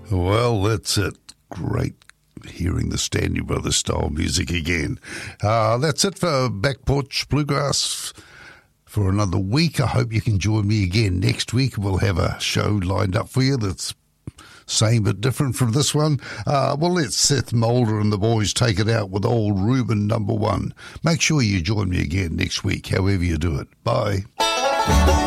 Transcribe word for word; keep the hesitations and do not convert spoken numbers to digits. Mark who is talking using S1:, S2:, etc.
S1: Well, that's it. Great hearing the Stanley Brothers style music again. Uh, that's it for Back Porch Bluegrass for another week. I hope you can join me again next week. We'll have a show lined up for you that's same but different from this one. Uh, well, let Seth Mulder and the boys take it out with old Reuben number one. Make sure you join me again next week, however you do it. Bye.